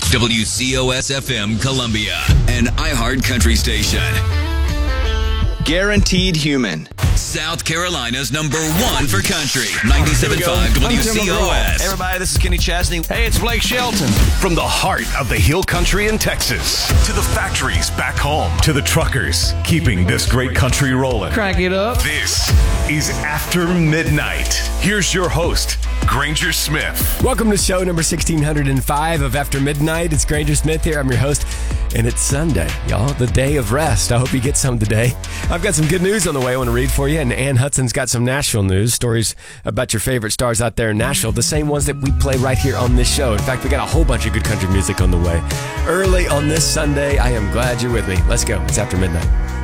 WCOS-FM Columbia, an iHeart country station. Guaranteed Human. South Carolina's #1 for country. 97.5 WCOS. Hey everybody, this is Kenny Chesney. Hey, it's Blake Shelton. From the heart of the Hill Country in Texas to the factories back home to the truckers keeping this great country rolling. Crank it up. This is After Midnight. Here's your host, Granger Smith. Welcome to show number 1605 of After Midnight. It's Granger Smith here. I'm your host, and it's Sunday, y'all, the day of rest. I hope you get some today. I've got some good news on the way I want to read for you, and Ann Hudson's got some Nashville news, stories about your favorite stars out there in Nashville, the same ones that we play right here on this show. In fact, we got a whole bunch of good country music on the way. Early on this Sunday, I am glad you're with me. Let's go. It's After Midnight.